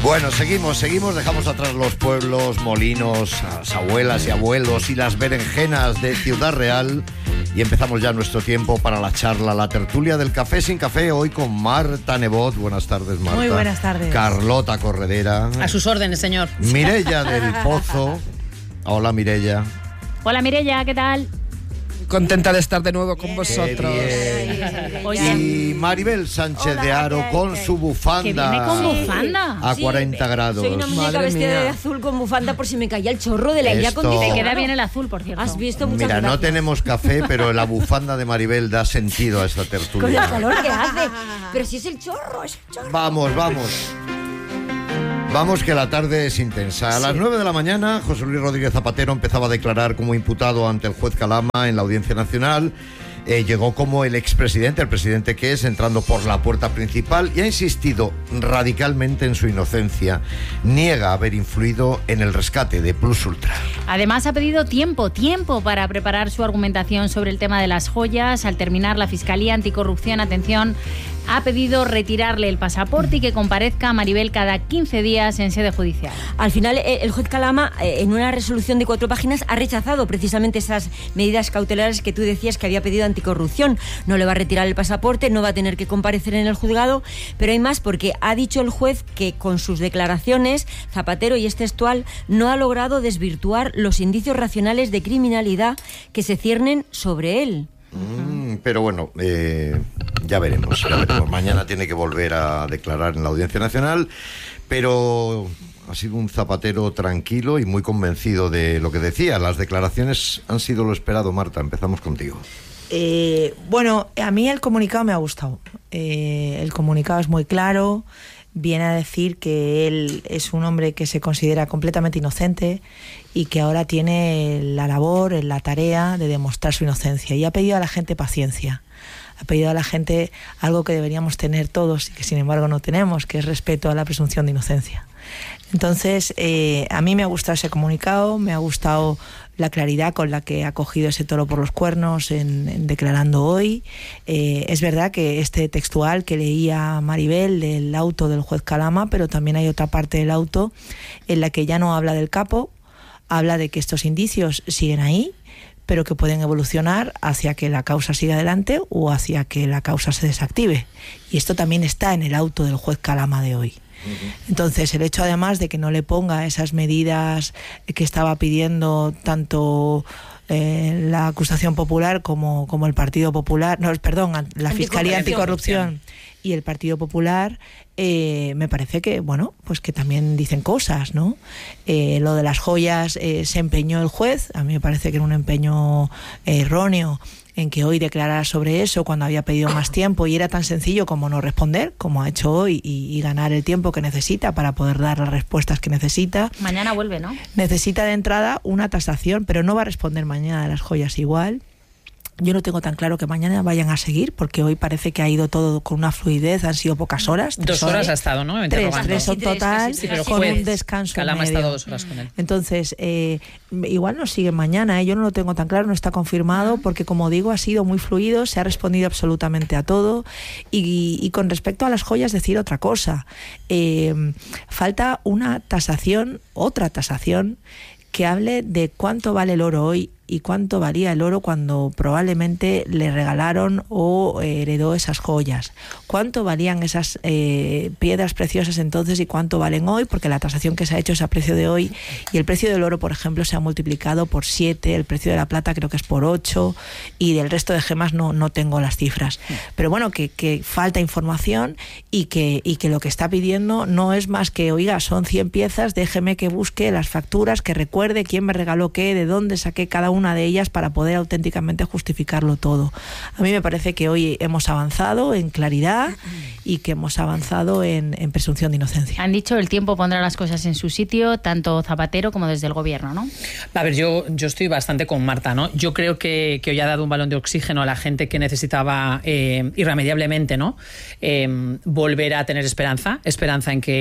Bueno, seguimos, dejamos atrás los pueblos, molinos, las abuelas y abuelos y las berenjenas de Ciudad Real y empezamos ya nuestro tiempo para la charla, la tertulia del Café sin Café, hoy con Marta Nebot. Buenas tardes, Marta. Muy buenas tardes. Carlota Corredera. A sus órdenes, señor. Mireia del Pozo. Hola, Mireia. Hola, Mireia, ¿qué tal? Contenta de estar de nuevo con vosotros. Y Maribel Sánchez de Aro con su bufanda. Que viene con bufanda. A 40 grados. Soy una muñeca vestida de azul con bufanda por si me caía el chorro del aire acondicionado. Te queda bien el azul, por cierto. ¿Has visto? Muchas Mira, gracias. no tenemos café, pero la bufanda de Maribel da sentido a esta tertulia. Con el calor que hace. Pero si es el chorro, es el chorro. Vamos. Vamos que la tarde es intensa. A las 9 de la mañana, José Luis Rodríguez Zapatero empezaba a declarar como imputado ante el juez Calama en la Audiencia Nacional. Llegó como el expresidente, el presidente que es, entrando por la puerta principal y ha insistido radicalmente en su inocencia. Niega haber influido en el rescate de Plus Ultra. Además ha pedido tiempo para preparar su argumentación sobre el tema de las joyas. Al terminar, la Fiscalía Anticorrupción, atención, ha pedido retirarle el pasaporte y que comparezca a Maribel cada 15 días en sede judicial. Al final, el juez Calama, en una resolución de 4 páginas, ha rechazado precisamente esas medidas cautelares que tú decías que había pedido Anticorrupción. No le va a retirar el pasaporte, no va a tener que comparecer en el juzgado, pero hay más porque ha dicho el juez que con sus declaraciones, Zapatero, y es textual, no ha logrado desvirtuar los indicios racionales de criminalidad que se ciernen sobre él. Pero bueno, ya veremos. Mañana tiene que volver a declarar en la Audiencia Nacional, pero ha sido un Zapatero tranquilo y muy convencido de lo que decía. Las declaraciones han sido lo esperado. Marta, empezamos contigo. Bueno, a mí el comunicado me ha gustado. El comunicado es muy claro. Viene a decir que él es un hombre que se considera completamente inocente y que ahora tiene la labor, la tarea de demostrar su inocencia. Y ha pedido a la gente paciencia. Ha pedido a la gente algo que deberíamos tener todos y que sin embargo no tenemos, que es respeto a la presunción de inocencia. Entonces, a mí me ha gustado ese comunicado, me ha gustado la claridad con la que ha cogido ese toro por los cuernos en declarando hoy. Es verdad que este textual que leía Maribel del auto del juez Calama, pero también hay otra parte del auto en la que ya no habla del capo, habla de que estos indicios siguen ahí, pero que pueden evolucionar hacia que la causa siga adelante o hacia que la causa se desactive. Y esto también está en el auto del juez Calama de hoy. Entonces, el hecho además de que no le ponga esas medidas que estaba pidiendo tanto la acusación popular como el Partido Popular, la Fiscalía Anticorrupción y el Partido Popular, me parece que, bueno, pues que también dicen cosas, ¿no? Lo de las joyas se empeñó el juez, a mí me parece que era un empeño erróneo en que hoy declarara sobre eso cuando había pedido más tiempo y era tan sencillo como no responder, como ha hecho hoy, y ganar el tiempo que necesita para poder dar las respuestas que necesita. Mañana vuelve, ¿no? Necesita de entrada una tasación, pero no va a responder mañana de las joyas igual. Yo no tengo tan claro que mañana vayan a seguir, porque hoy parece que ha ido todo con una fluidez, han sido pocas horas. 2 horas ha estado, ¿no? Tres son total, con un descanso Calama medio. ha estado 2 horas con él. Entonces, igual nos siguen mañana, yo no lo tengo tan claro, no está confirmado, porque como digo, ha sido muy fluido, se ha respondido absolutamente a todo, y con respecto a las joyas decir otra cosa. Falta una tasación, otra tasación, que hable de cuánto vale el oro hoy y cuánto valía el oro cuando probablemente le regalaron o heredó esas joyas. ¿Cuánto valían esas piedras preciosas entonces y cuánto valen hoy? Porque la tasación que se ha hecho es a precio de hoy y el precio del oro, por ejemplo, se ha multiplicado por 7, el precio de la plata creo que es por 8 y del resto de gemas no tengo las cifras. Pero bueno, que falta información y que lo que está pidiendo no es más que, oiga, son 100 piezas, déjeme que busque las facturas, que recuerde quién me regaló qué, de dónde saqué cada una de ellas para poder auténticamente justificarlo todo. A mí me parece que hoy hemos avanzado en claridad y que hemos avanzado en presunción de inocencia. Han dicho el tiempo pondrá las cosas en su sitio, tanto Zapatero como desde el gobierno, ¿no? A ver, yo estoy bastante con Marta, ¿no? Yo creo que hoy ha dado un balón de oxígeno a la gente que necesitaba irremediablemente, ¿no? Volver a tener esperanza en que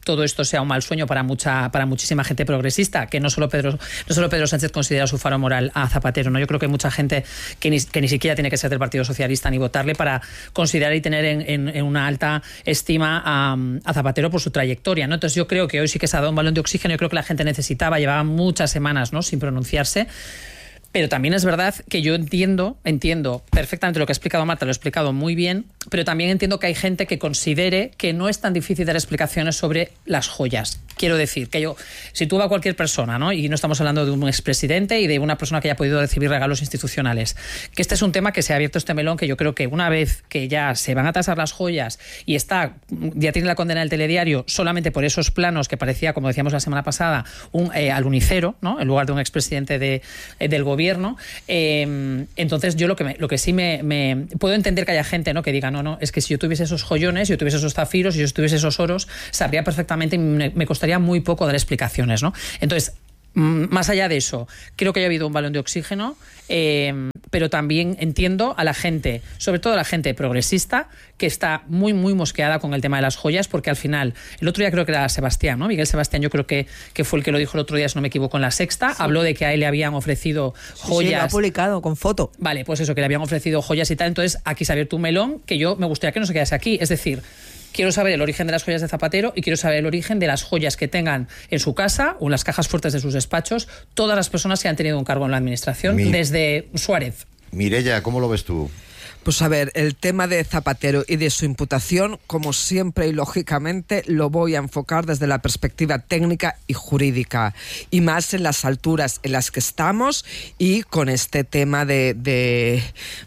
todo esto sea un mal sueño para muchísima gente progresista, que no solo Pedro Sánchez considera su faro moral a Zapatero, ¿no? Yo creo que hay mucha gente que ni siquiera tiene que ser del Partido Socialista ni votarle para considerar y tener en una alta estima a Zapatero por su trayectoria, ¿no? Entonces yo creo que hoy sí que se ha dado un balón de oxígeno. Yo creo que la gente necesitaba, llevaba muchas semanas, ¿no?, sin pronunciarse. Pero también es verdad que yo entiendo perfectamente lo que ha explicado Marta, lo ha explicado muy bien, pero también entiendo que hay gente que considere que no es tan difícil dar explicaciones sobre las joyas. Quiero decir que si tú vas a cualquier persona, ¿no?, y no estamos hablando de un expresidente y de una persona que haya podido recibir regalos institucionales, que este es un tema que se ha abierto este melón, que yo creo que una vez que ya se van a tasar las joyas y ya tiene la condena del telediario solamente por esos planos que parecía, como decíamos la semana pasada, al unicero, ¿no?, en lugar de un expresidente del gobierno, entonces yo lo que sí me puedo entender que haya gente, ¿no?, que diga, no, es que si yo tuviese esos joyones, si yo tuviese esos zafiros, si yo tuviese esos oros, sabría perfectamente y me costaría muy poco dar explicaciones, ¿no? Entonces, más allá de eso, creo que haya habido un balón de oxígeno, pero también entiendo a la gente, sobre todo a la gente progresista, que está muy, muy mosqueada con el tema de las joyas, porque al final, el otro día creo que era Sebastián, ¿no? Miguel Sebastián, yo creo que fue el que lo dijo el otro día, si no me equivoco, en La Sexta, sí. Habló de que a él le habían ofrecido joyas. Sí, lo ha publicado con foto. Vale, pues eso, que le habían ofrecido joyas y tal. Entonces, aquí se ha abierto un melón que yo me gustaría que no se quedase aquí. Es decir, quiero saber el origen de las joyas de Zapatero y quiero saber el origen de las joyas que tengan en su casa o en las cajas fuertes de sus despachos todas las personas que han tenido un cargo en la administración, desde Suárez. Mireia, ¿cómo lo ves tú? Pues a ver, el tema de Zapatero y de su imputación, como siempre y lógicamente, lo voy a enfocar desde la perspectiva técnica y jurídica, y más en las alturas en las que estamos y con este tema de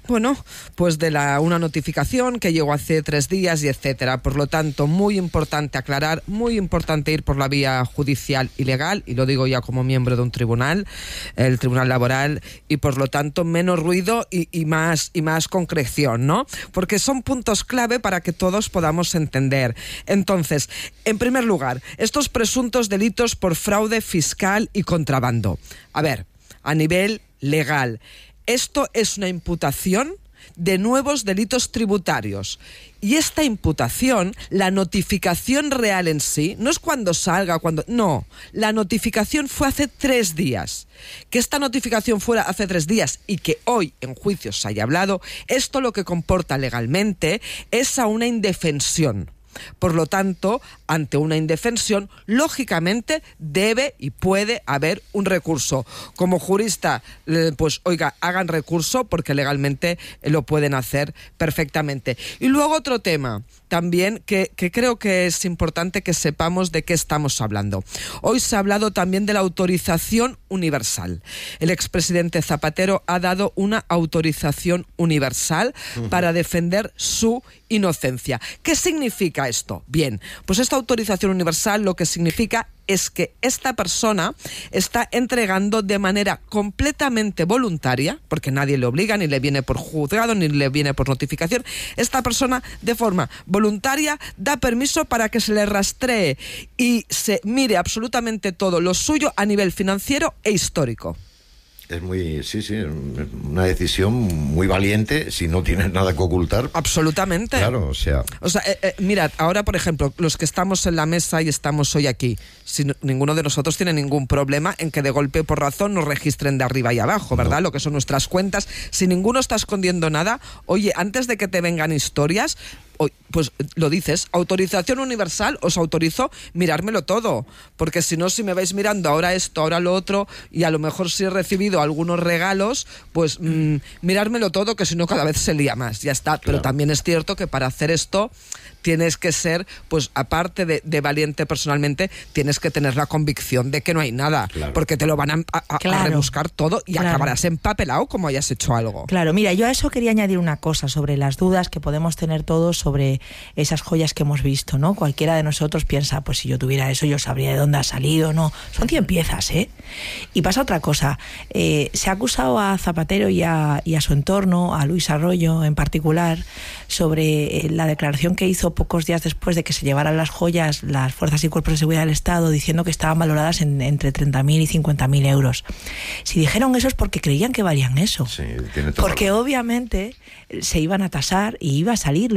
una notificación que llegó hace 3 días y etcétera. Por lo tanto, muy importante aclarar, muy importante ir por la vía judicial y legal, y lo digo ya como miembro de un tribunal, el Tribunal Laboral, y por lo tanto menos ruido y más concreción, ¿no? Porque son puntos clave para que todos podamos entender. Entonces, en primer lugar, estos presuntos delitos por fraude fiscal y contrabando. A ver, a nivel legal, esto es una imputación de nuevos delitos tributarios. Y esta imputación, la notificación real en sí, no es cuando salga, no, la notificación fue hace 3 días. Que esta notificación fuera hace 3 días y que hoy en juicio se haya hablado, esto lo que comporta legalmente es a una indefensión. Por lo tanto, ante una indefensión, lógicamente debe y puede haber un recurso. Como jurista, pues oiga, hagan recurso porque legalmente lo pueden hacer perfectamente. Y luego otro tema también que creo que es importante que sepamos de qué estamos hablando. Hoy se ha hablado también de la autorización universal. El expresidente Zapatero ha dado una autorización universal para defender su inocencia. ¿Qué significa esto? Bien, pues esta autorización universal lo que significa es que esta persona está entregando de manera completamente voluntaria, porque nadie le obliga, ni le viene por juzgado, ni le viene por notificación. Esta persona, de forma voluntaria, da permiso para que se le rastree y se mire absolutamente todo lo suyo a nivel financiero e histórico. Es una decisión muy valiente si no tienes nada que ocultar. Absolutamente. Claro, o sea, mirad, ahora por ejemplo, los que estamos en la mesa y estamos hoy aquí, ninguno de nosotros tiene ningún problema en que de golpe por razón nos registren de arriba y abajo, ¿verdad? No. Lo que son nuestras cuentas. Si ninguno está escondiendo nada, oye, antes de que te vengan historias, pues lo dices, autorización universal, os autorizo mirármelo todo, porque si no, si me vais mirando ahora esto, ahora lo otro, y a lo mejor si he recibido algunos regalos, pues mirármelo todo, que si no cada vez se lía más, ya está. Claro. Pero también es cierto que para hacer esto tienes que ser, pues aparte de valiente personalmente, tienes que tener la convicción de que no hay nada, claro, porque te lo van a rebuscar todo y acabarás empapelado como hayas hecho algo. Claro, mira, yo a eso quería añadir una cosa sobre las dudas que podemos tener todos sobre esas joyas que hemos visto, ¿no? Cualquiera de nosotros piensa, pues si yo tuviera eso yo sabría de dónde ha salido, ¿no? Son 100 piezas, ¿eh? Y pasa otra cosa, se ha acusado a Zapatero y a su entorno, a Luis Arroyo en particular, sobre la declaración que hizo pocos días después de que se llevaran las joyas las fuerzas y cuerpos de seguridad del Estado, diciendo que estaban valoradas entre 30.000 y 50.000 euros. Si dijeron eso es porque creían que valían eso. Sí, tiene todo porque obviamente se iban a tasar y iba a salir lo que valía.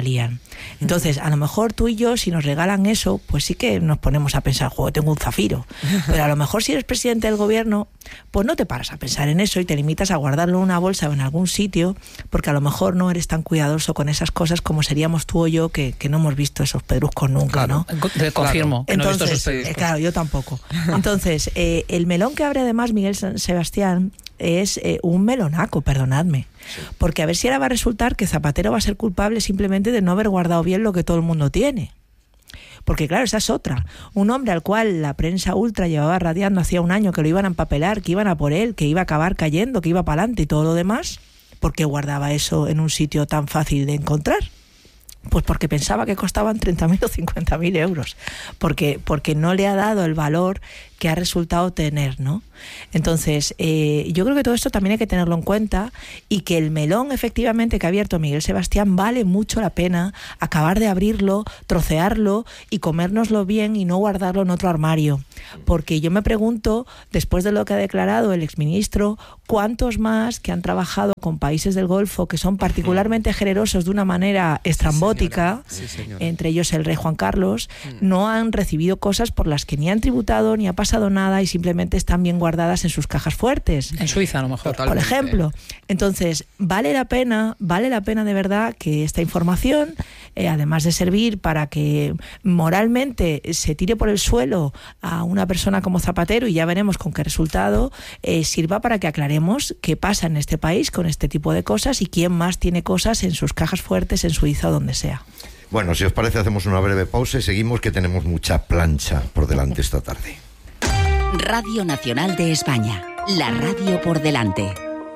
valían. Entonces, a lo mejor tú y yo, si nos regalan eso, pues sí que nos ponemos a pensar, tengo un zafiro. Pero a lo mejor si eres presidente del gobierno, pues no te paras a pensar en eso y te limitas a guardarlo en una bolsa o en algún sitio, porque a lo mejor no eres tan cuidadoso con esas cosas como seríamos tú o yo, que no hemos visto esos pedruscos nunca, claro, ¿no? Confirmo. Que entonces, no he visto esos pedruscos. claro, yo tampoco. Entonces, el melón que abre además Miguel Sebastián es un melonaco, perdonadme. Sí. Porque a ver si ahora va a resultar que Zapatero va a ser culpable simplemente de no haber guardado bien lo que todo el mundo tiene. Porque claro, esa es otra. Un hombre al cual la prensa ultra llevaba radiando hacía un año que lo iban a empapelar, que iban a por él, que iba a acabar cayendo, que iba para adelante y todo lo demás, ¿por qué guardaba eso en un sitio tan fácil de encontrar? Pues porque pensaba que costaban 30.000 o 50.000 euros. Porque no le ha dado el valor que ha resultado tener, ¿no? Entonces, yo creo que todo esto también hay que tenerlo en cuenta, y que el melón efectivamente que ha abierto Miguel Sebastián vale mucho la pena acabar de abrirlo, trocearlo y comérnoslo bien y no guardarlo en otro armario. Porque yo me pregunto, después de lo que ha declarado el exministro, ¿cuántos más que han trabajado con países del Golfo que son particularmente generosos de una manera estrambótica, sí, entre ellos el rey Juan Carlos, no han recibido cosas por las que ni han tributado ni ha pasado nada y simplemente están bien guardadas en sus cajas fuertes? En Suiza, a lo mejor. Por ejemplo. Entonces, vale la pena de verdad que esta información, además de servir para que moralmente se tire por el suelo a una persona como Zapatero, y ya veremos con qué resultado, sirva para que aclaremos qué pasa en este país con este tipo de cosas y quién más tiene cosas en sus cajas fuertes en Suiza o donde sea. Bueno, si os parece, hacemos una breve pausa y seguimos, que tenemos mucha plancha por delante esta tarde. Radio Nacional de España, la radio por delante.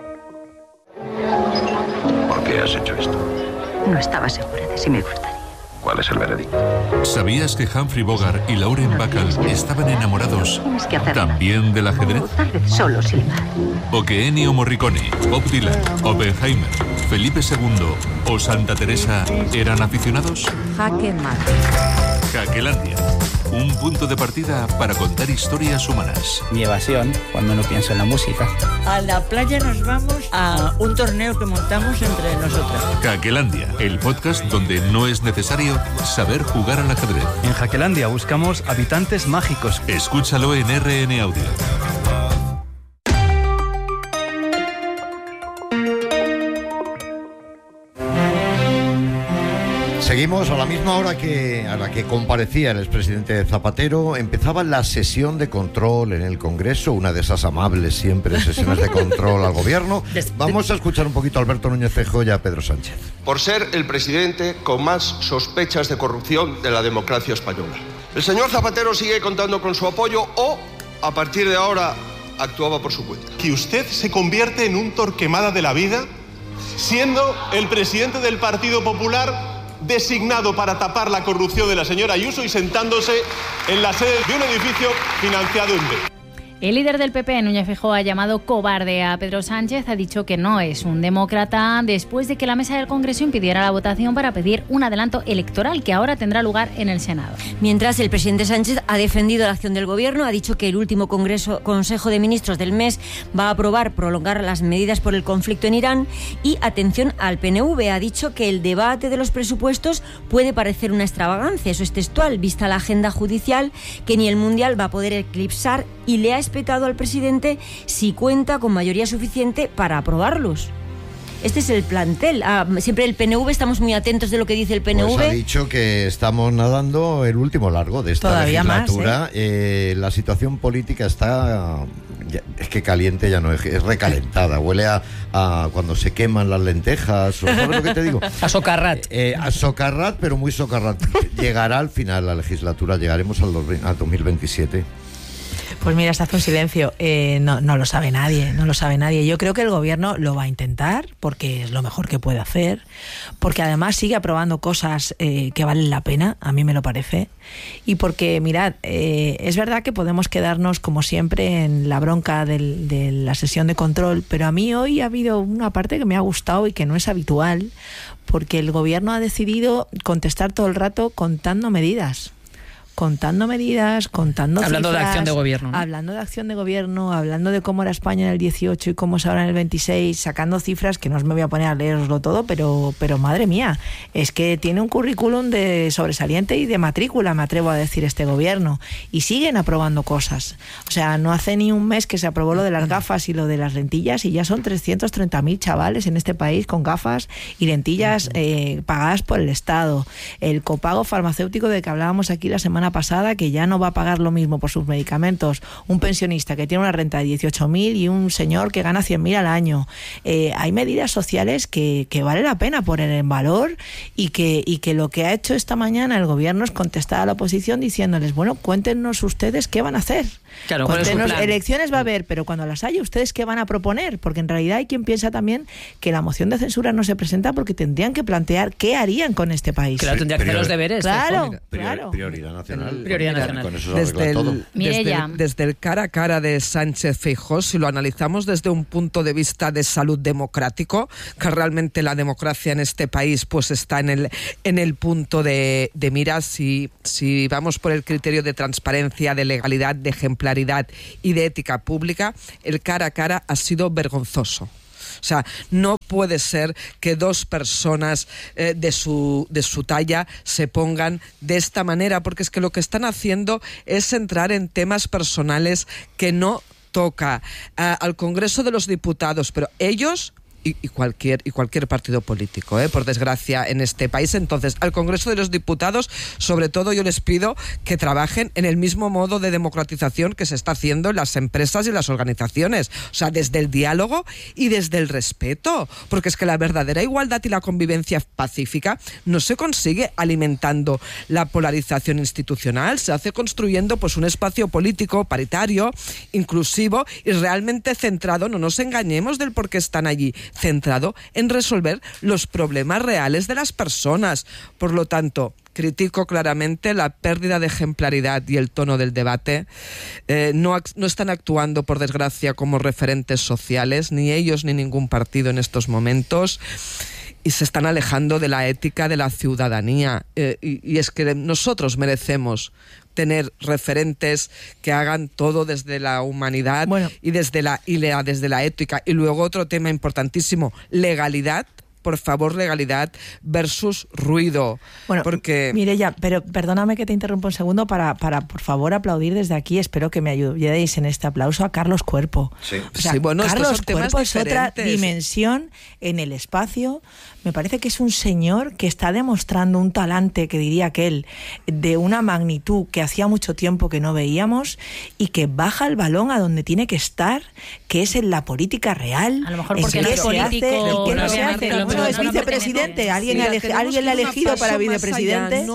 ¿Por qué has hecho esto? No estaba segura de si me gustaría. ¿Cuál es el veredicto? ¿Sabías que Humphrey Bogart y Lauren Bacall estaban enamorados también del ajedrez? O tal vez solo silbar. ¿O que Ennio Morricone, Bob Dylan, Oppenheimer, Felipe II o Santa Teresa eran aficionados? Jaque mate. Jaquelandia, un punto de partida para contar historias humanas. Mi evasión cuando no pienso en la música. A la playa nos vamos a un torneo que montamos entre nosotras. Jaquelandia, el podcast donde no es necesario saber jugar al ajedrez. En Jaquelandia buscamos habitantes mágicos. Escúchalo en RN Audio. Seguimos a la misma hora a la que comparecía el expresidente Zapatero. Empezaba la sesión de control en el Congreso, una de esas amables siempre sesiones de control al gobierno. Vamos a escuchar un poquito a Alberto Núñez Feijóo y a Pedro Sánchez. Por ser el presidente con más sospechas de corrupción de la democracia española. El señor Zapatero sigue contando con su apoyo o, a partir de ahora, actuaba por su cuenta. Que usted se convierte en un Torquemada de la vida, siendo el presidente del Partido Popular designado para tapar la corrupción de la señora Ayuso y sentándose en la sede de un edificio financiado en B. El líder del PP, Núñez Feijóo, ha llamado cobarde a Pedro Sánchez, ha dicho que no es un demócrata después de que la mesa del Congreso impidiera la votación para pedir un adelanto electoral que ahora tendrá lugar en el Senado. Mientras, el presidente Sánchez ha defendido la acción del Gobierno, ha dicho que el último Consejo de Ministros del mes va a aprobar prolongar las medidas por el conflicto en Irán y, atención al PNV, ha dicho que el debate de los presupuestos puede parecer una extravagancia, eso es textual, vista la agenda judicial que ni el Mundial va a poder eclipsar, y le ha respetado al presidente si cuenta con mayoría suficiente para aprobarlos. Este es el plantel. Siempre el PNV, estamos muy atentos de lo que dice el PNV. Pues ha dicho que estamos nadando el último largo de esta todavía legislatura. Más, la situación política está... es que caliente ya no es recalentada. Huele a cuando se queman las lentejas. ¿Sabes lo que te digo? A socarrat. A socarrat, pero muy socarrat. Llegará al final la legislatura, llegaremos al 2027. Pues mira, se hace un silencio. No lo sabe nadie, no lo sabe nadie. Yo creo que el gobierno lo va a intentar porque es lo mejor que puede hacer, porque además sigue aprobando cosas que valen la pena, a mí me lo parece, y porque, mirad, es verdad que podemos quedarnos como siempre en la bronca de la sesión de control, pero a mí hoy ha habido una parte que me ha gustado y que no es habitual, porque el gobierno ha decidido contestar todo el rato contando medidas. contando medidas, contando hablando cifras, de acción de gobierno, ¿no? Hablando de acción de gobierno, hablando de cómo era España en el 18 y cómo es ahora en el 26, sacando cifras que no os me voy a poner a leeroslo todo, pero madre mía, es que tiene un currículum de sobresaliente y de matrícula, me atrevo a decir, este gobierno, y siguen aprobando cosas. O sea, no hace ni un mes que se aprobó lo de las gafas y lo de las lentillas, y ya son 330.000 chavales en este país con gafas y lentillas pagadas por el Estado. El copago farmacéutico de que hablábamos aquí la semana pasada, que ya no va a pagar lo mismo por sus medicamentos un pensionista que tiene una renta de 18.000 y un señor que gana 100.000 al año. Hay medidas sociales que vale la pena poner en valor, y que lo que ha hecho esta mañana el gobierno es contestar a la oposición diciéndoles, bueno, cuéntenos ustedes qué van a hacer. Claro, cuéntenos, elecciones va a haber, pero cuando las haya, ¿ustedes qué van a proponer? Porque en realidad hay quien piensa también que la moción de censura no se presenta porque tendrían que plantear qué harían con este país. Claro, tendrían que hacer los deberes. Claro, Prioridad nacional. Prioridad nacional. Con eso se arregla todo. Desde el cara a cara de Sánchez-Feijóo, si lo analizamos desde un punto de vista de salud democrático, que realmente la democracia en este país pues está en el punto de mira, si vamos por el criterio de transparencia, de legalidad, de ejemplaridad y de ética pública, el cara a cara ha sido vergonzoso. O sea, no puede ser que dos personas de su talla se pongan de esta manera, porque es que lo que están haciendo es entrar en temas personales que no toca al Congreso de los Diputados, pero ellos y cualquier partido político, por desgracia, en este país. Entonces, al Congreso de los Diputados, sobre todo, yo les pido que trabajen en el mismo modo de democratización que se está haciendo en las empresas y en las organizaciones. O sea, desde el diálogo y desde el respeto. Porque es que la verdadera igualdad y la convivencia pacífica no se consigue alimentando la polarización institucional. Se hace construyendo pues un espacio político paritario, inclusivo y realmente centrado, no nos engañemos del por qué están allí, centrado en resolver los problemas reales de las personas. Por lo tanto, critico claramente la pérdida de ejemplaridad y el tono del debate. No están actuando, por desgracia, como referentes sociales, ni ellos ni ningún partido en estos momentos. Y se están alejando de la ética de la ciudadanía. Y es que nosotros merecemos tener referentes que hagan todo desde la humanidad y desde la ética. Y luego otro tema importantísimo, legalidad. Por favor, legalidad versus ruido. Bueno, porque... Mireia, pero perdóname que te interrumpa un segundo para por favor, aplaudir desde aquí. Espero que me ayudéis en este aplauso a Carlos Cuerpo. Sí. O sea, sí, bueno, Carlos Cuerpo es otra diferentes. dimensión en el espacio. Me parece que es un señor que está demostrando un talante, que diría aquel, de una magnitud que hacía mucho tiempo que no veíamos, y que baja el balón a donde tiene que estar, que es en la política real. A lo mejor porque no es político. ¿Qué no se hace? No es vicepresidente. Alguien le ha elegido para vicepresidente.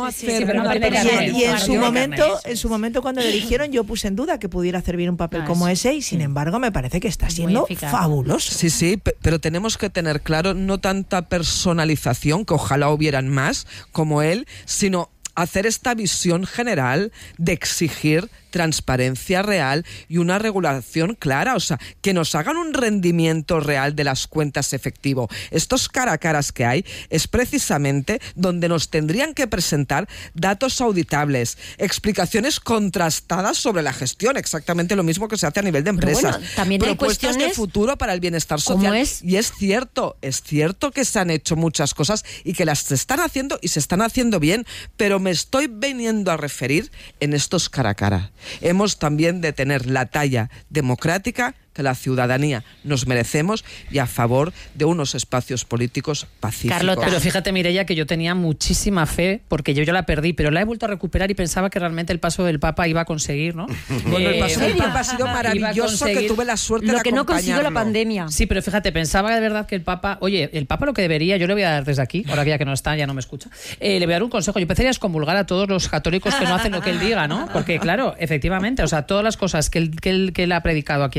Y en su momento cuando le eligieron, yo puse en duda que pudiera hacer bien un papel como ese, y sin embargo me parece que está siendo fabuloso. Sí, pero tenemos que tener claro no tanta personalización, que ojalá hubieran más como él, sino hacer esta visión general de exigir transparencia real y una regulación clara, o sea, que nos hagan un rendimiento real de las cuentas efectivo. Estos cara a caras que hay es precisamente donde nos tendrían que presentar datos auditables, explicaciones contrastadas sobre la gestión, exactamente lo mismo que se hace a nivel de empresas. Bueno, también hay propuestas de futuro para el bienestar social. Y es cierto que se han hecho muchas cosas y que las se están haciendo y se están haciendo bien, pero me estoy veniendo a referir en estos cara a cara. Hemos también de tener la talla democrática que la ciudadanía nos merecemos y a favor de unos espacios políticos pacíficos. Carlota. Pero fíjate, Mireia, que yo tenía muchísima fe, porque yo la perdí, pero la he vuelto a recuperar y pensaba que realmente el paso del Papa iba a conseguir, ¿no? Bueno, el paso del Papa ha sido maravilloso, que tuve la suerte de acompañarlo. Lo que no consiguió la pandemia. Sí, pero fíjate, pensaba de verdad que el Papa lo que debería, yo le voy a dar desde aquí, ahora que ya que no está, ya no me escucha, le voy a dar un consejo. Yo empezaría a excomulgar a todos los católicos que no hacen lo que él diga, ¿no? Porque claro, efectivamente, o sea, todas las cosas que él ha predicado aquí en España,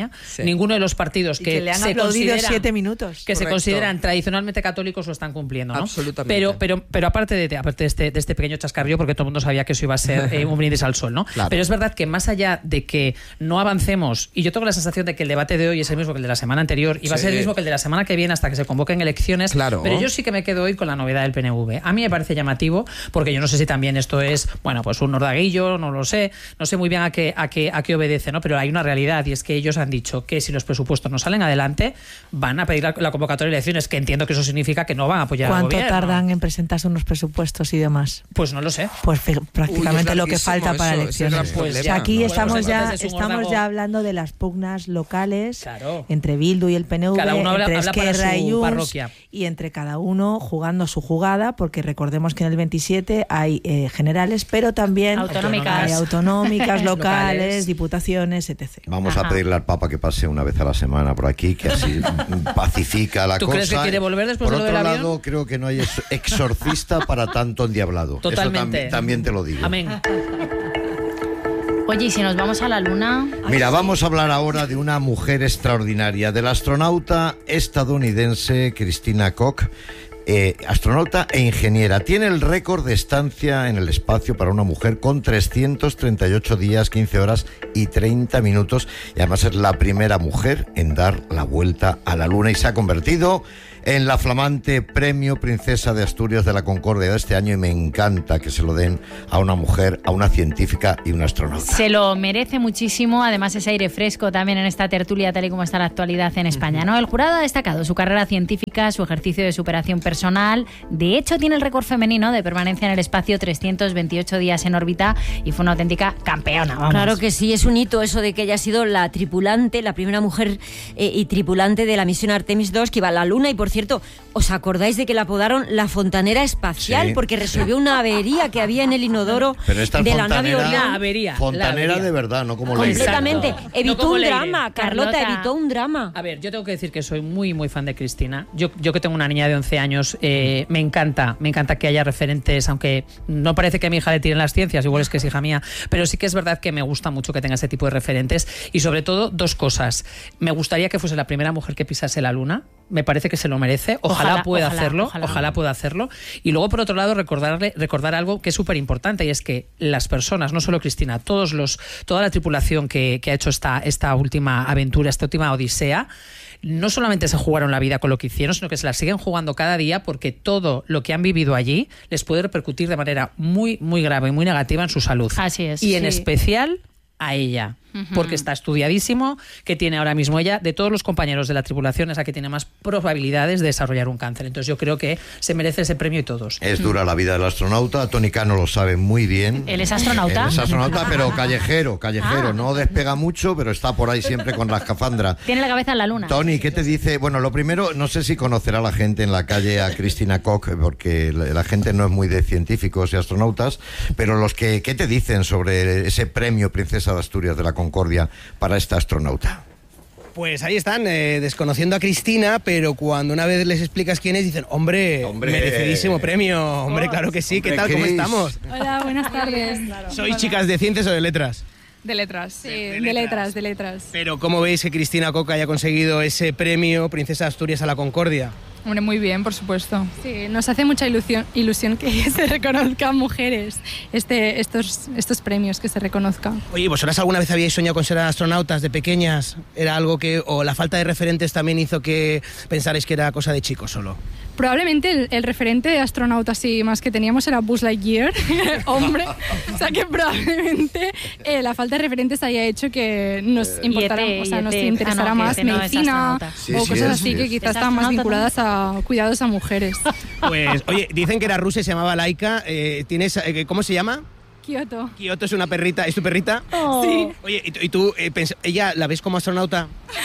España, ninguno de los partidos que le han se aplaudido consideran 7 minutos. que se consideran tradicionalmente católicos lo están cumpliendo, ¿no? Absolutamente. Pero aparte de este pequeño chascarrillo, porque todo el mundo sabía que eso iba a ser un brindis al sol, ¿no? Claro. Pero es verdad que más allá de que no avancemos, y yo tengo la sensación de que el debate de hoy es el mismo que el de la semana anterior, y va a ser el mismo que el de la semana que viene hasta que se convoquen elecciones, pero yo sí que me quedo hoy con la novedad del PNV. A mí me parece llamativo, porque yo no sé si también esto es, bueno, pues un nordaguillo, no lo sé, no sé muy bien a qué obedece, ¿no? Pero hay una realidad, y es que ellos han dicho que si los presupuestos no salen adelante, van a pedir la convocatoria de elecciones, que entiendo que eso significa que no van a apoyar al gobierno. ¿Cuánto tardan en presentarse unos presupuestos y demás? Pues no lo sé. Pues prácticamente lo que falta para elecciones. Pues aquí estamos ya hablando de las pugnas locales entre Bildu y el PNV, cada uno entre habla para Esquerra y su Junts, parroquia, y entre cada uno jugando su jugada, porque recordemos que en el 27 hay generales, pero también hay autonómicas, locales, diputaciones, etc. Vamos a pedirle al Papa que pase una vez a la semana por aquí, que así pacifica la cosa. ¿Tú crees que quiere volver después de lo del avión? Por otro lado, creo que no hay exorcista para tanto endiablado. Totalmente. Eso también te lo digo. Amén. Oye, ¿y si nos vamos a la Luna? Mira, vamos a hablar ahora de una mujer extraordinaria, de la astronauta estadounidense Christina Koch, astronauta e ingeniera. Tiene el récord de estancia en el espacio para una mujer con 338 días, 15 horas y 30 minutos. Y además es la primera mujer en dar la vuelta a la Luna y se ha convertido en la flamante Premio Princesa de Asturias de la Concordia de este año, y me encanta que se lo den a una mujer, a una científica y una astronauta. Se lo merece muchísimo, además es aire fresco también en esta tertulia tal y como está la actualidad en España, ¿no? El jurado ha destacado su carrera científica, su ejercicio de superación personal. De hecho, tiene el récord femenino de permanencia en el espacio, 328 días en órbita, y fue una auténtica campeona, vamos. Claro que sí, es un hito eso de que ella ha sido la tripulante, la primera mujer y tripulante de la misión Artemis 2 que iba a la Luna. Y por cierto, ¿os acordáis de que la apodaron la fontanera espacial? Sí. Porque resolvió una avería que había en el inodoro de la nave Orión. Fontanera de verdad, no como completamente. Leire. Evitó un drama, Carlota, evitó un drama. A ver, yo tengo que decir que soy muy, muy fan de Cristina. Yo que tengo una niña de 11 años, me encanta que haya referentes, aunque no parece que a mi hija le tiren las ciencias, igual es que es hija mía, pero sí que es verdad que me gusta mucho que tenga ese tipo de referentes. Y sobre todo, dos cosas. Me gustaría que fuese la primera mujer que pisase la Luna. Me parece que se lo merece. Ojalá pueda hacerlo. Y luego, por otro lado, recordar algo que es súper importante, y es que las personas, no solo Cristina, toda la tripulación que ha hecho esta última aventura, esta última odisea, no solamente se jugaron la vida con lo que hicieron, sino que se la siguen jugando cada día, porque todo lo que han vivido allí les puede repercutir de manera muy, muy grave y muy negativa en su salud. Así es. Y en especial a ella, porque está estudiadísimo que tiene ahora mismo ella, de todos los compañeros de la tripulación, es la que tiene más probabilidades de desarrollar un cáncer. Entonces yo creo que se merece ese premio y todos. Es dura la vida del astronauta, Tony Cano lo sabe muy bien. ¿Él es astronauta? Él es astronauta, pero callejero. No despega mucho, pero está por ahí siempre con la escafandra. Tiene la cabeza en la Luna. Tony, ¿qué te dice? Bueno, lo primero, no sé si conocerá la gente en la calle a Christina Koch, porque la gente no es muy de científicos y astronautas, pero ¿qué te dicen sobre ese premio Princesa de Asturias de la Concordia para esta astronauta? Pues ahí están, desconociendo a Cristina, pero cuando una vez les explicas quién es, dicen, hombre, merecidísimo premio, hombre, claro que sí, hombre, ¿qué tal? ¿Cómo estamos? Hola, buenas tardes. ¿Sois chicas de ciencias o de letras? De letras, sí, de letras. Pero ¿cómo veis que Christina Koch haya conseguido ese premio Princesa de Asturias a la Concordia? Hombre, muy bien, por supuesto. Sí, nos hace mucha ilusión que se reconozcan mujeres estos premios, que se reconozcan. Oye, ¿vosotras alguna vez habíais soñado con ser astronautas de pequeñas? ¿Era algo o la falta de referentes también hizo que pensarais que era cosa de chicos solo? Probablemente el referente de astronauta así más que teníamos era Buzz Lightyear, hombre. O sea que probablemente la falta de referentes haya hecho que nos importara, nos interesara más medicina o cosas así que quizás estaban más vinculadas a cuidados a mujeres. Pues, oye, dicen que era rusa y se llamaba Laika. ¿Cómo se llama? Kioto. Kioto es una perrita. ¿Es tu perrita? Oh. Sí. Oye, ¿y tú, ella la ves como astronauta?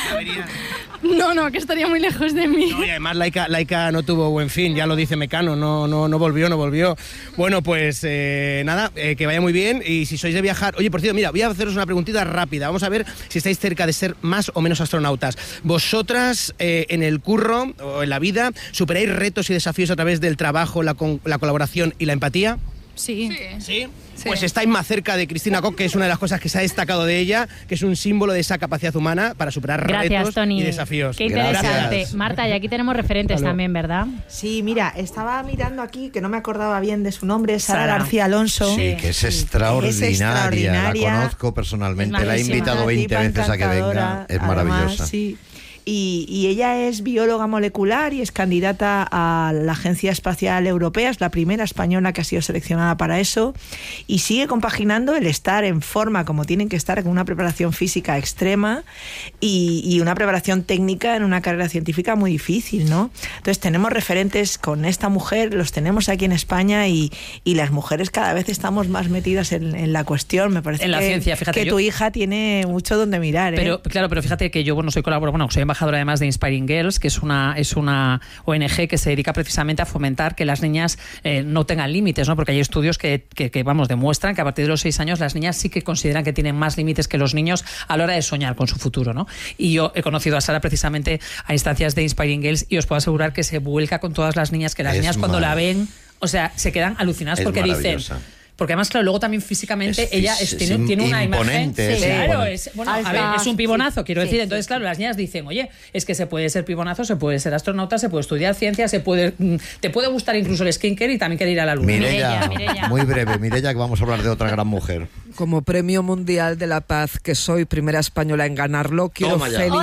No, que estaría muy lejos de mí. No, y además Laika no tuvo buen fin, ya lo dice Mecano, no volvió. Bueno, pues nada, que vaya muy bien. Y si sois de viajar... Oye, por cierto, mira, voy a haceros una preguntita rápida. Vamos a ver si estáis cerca de ser más o menos astronautas. ¿Vosotras en el curro o en la vida superáis retos y desafíos a través del trabajo, la colaboración y la empatía? Sí. ¿Sí? Pues estáis más cerca de Cristina Koch, que es una de las cosas que se ha destacado de ella, que es un símbolo de esa capacidad humana para superar retos Tony. y desafíos. Qué interesante. Marta, y aquí tenemos referentes también, ¿verdad? Sí, mira, estaba mirando aquí, que no me acordaba bien de su nombre, Sara García Alonso. Sí, que es extraordinaria. La conozco personalmente, la he invitado 20 veces a que venga. Es maravillosa. Además, sí. Y ella es bióloga molecular y es candidata a la Agencia Espacial Europea, es la primera española que ha sido seleccionada para eso, y sigue compaginando el estar en forma como tienen que estar, con una preparación física extrema y una preparación técnica en una carrera científica muy difícil, ¿no? Entonces tenemos referentes con esta mujer, los tenemos aquí en España, y las mujeres cada vez estamos más metidas en la cuestión. Me parece en la ciencia, fíjate, que tu hija tiene mucho donde mirar, ¿eh? Pero fíjate que yo soy colaborador, soy embajadora además de Inspiring Girls, que es una ONG que se dedica precisamente a fomentar que las niñas no tengan límites, ¿no? Porque hay estudios que demuestran que a partir de los 6 años las niñas sí que consideran que tienen más límites que los niños a la hora de soñar con su futuro, ¿no? Y yo he conocido a Sara precisamente a instancias de Inspiring Girls, y os puedo asegurar que se vuelca con todas las niñas, que las niñas cuando la ven, o sea, se quedan alucinadas porque dicen... Porque además, claro, luego también físicamente ella tiene una imagen. Sí, claro, es un pibonazo, quiero decir. Entonces, claro, las niñas dicen, oye, es que se puede ser pibonazo, se puede ser astronauta, se puede estudiar ciencia, te puede gustar incluso el skincare y también querer ir a la luna. Mireia, muy breve, Mireia, que vamos a hablar de otra gran mujer. Como Premio Mundial de la Paz, que soy primera española en ganarlo, quiero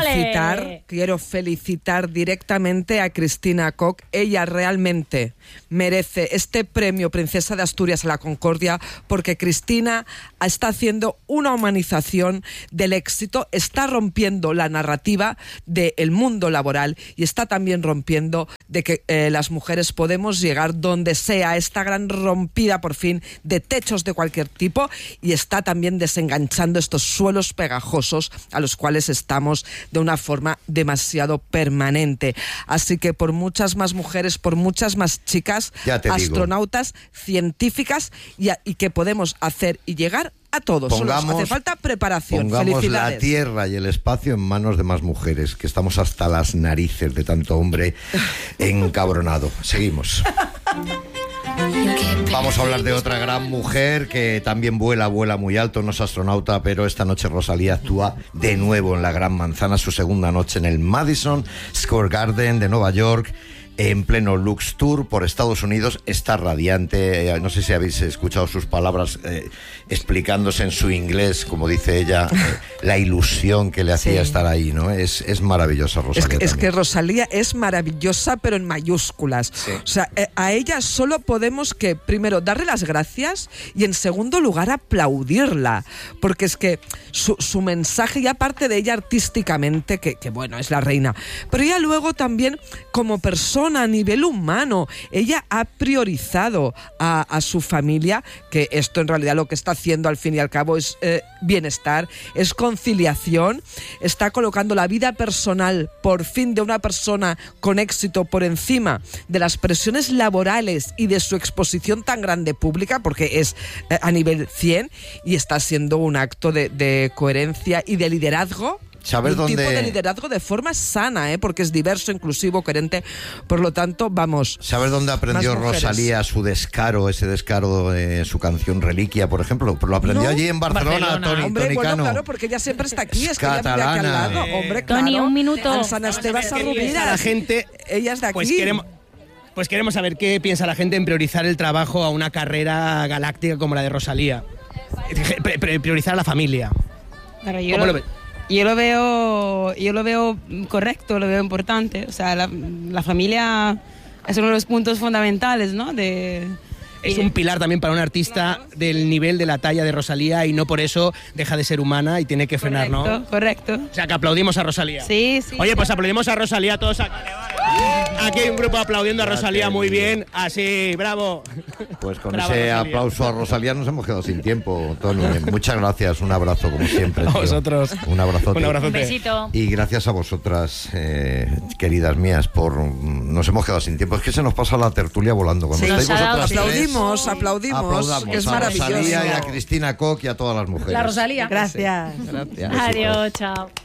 felicitar directamente a Cristina Koch. Ella realmente merece este premio Princesa de Asturias a la Concordia, porque Cristina está haciendo una humanización del éxito, está rompiendo la narrativa del mundo laboral y está también rompiendo de que las mujeres podemos llegar donde sea, esta gran rompida por fin de techos de cualquier tipo, y está también desenganchando estos suelos pegajosos a los cuales estamos de una forma demasiado permanente. Así que por muchas más mujeres, por muchas más chicas, astronautas, científicas, y que podemos hacer y llegar a todos. Solo hace falta preparación. Pongamos la Tierra y el espacio en manos de más mujeres, que estamos hasta las narices de tanto hombre encabronado. Seguimos. Vamos a hablar de otra gran mujer que también vuela muy alto, no es astronauta, pero esta noche Rosalía actúa de nuevo en la Gran Manzana, su segunda noche en el Madison Square Garden de Nueva York, en pleno Lux Tour por Estados Unidos. Está radiante, no sé si habéis escuchado sus palabras explicándose en su inglés, como dice ella, la ilusión que le hacía estar ahí, ¿no? Es maravillosa Rosalía. Es que Rosalía es maravillosa, pero en mayúsculas. Sí. O sea, a ella solo podemos que, primero, darle las gracias y, en segundo lugar, aplaudirla. Porque es que su mensaje, y aparte de ella artísticamente, que bueno, es la reina, pero ella luego también como persona, a nivel humano, ella ha priorizado a su familia, que esto en realidad lo que está haciendo al fin y al cabo es bienestar, es conciliación, está colocando la vida personal por fin de una persona con éxito por encima de las presiones laborales y de su exposición tan grande pública, porque es a nivel 100, y está siendo un acto de coherencia y de liderazgo. Un tipo de liderazgo de forma sana, porque es diverso, inclusivo, coherente. Por lo tanto, vamos. ¿Sabes dónde aprendió Rosalía ese descaro de su canción Reliquia, por ejemplo? Lo aprendió allí en Barcelona. Hombre, Toni Cano. Claro, porque ella siempre está aquí, es catalana. Que ella vive aquí al lado. Hombre, claro. Toni, un minuto. En San Esteban Sarrubiras. La gente, ella es de aquí. Pues queremos saber qué piensa la gente en priorizar el trabajo a una carrera galáctica como la de Rosalía. Priorizar a la familia. ¿Cómo lo ves? Yo lo veo correcto, lo veo importante. O sea, la familia es uno de los puntos fundamentales, ¿no? Es un pilar también para un artista del nivel de la talla de Rosalía, y no por eso deja de ser humana y tiene que frenar, ¿no? Correcto. O sea, que aplaudimos a Rosalía. Sí. Oye, pues aplaudimos a Rosalía todos aquí. Aquí hay un grupo aplaudiendo a Rosalía, muy bien. Así, bravo. Pues con bravo, ese Rosalía. aplauso a Rosalía nos hemos quedado sin tiempo, Toni. Muchas gracias, un abrazo como siempre. A vosotros. Un abrazote. Un abrazote. Un besito. Y gracias a vosotras, queridas mías, nos hemos quedado sin tiempo. Es que se nos pasa la tertulia volando. Cuando estáis vosotras aplaudimos, que es maravilloso. A Rosalía y a Cristina Koch y a todas las mujeres. La Rosalía. Gracias. Gracias. Adiós, chao.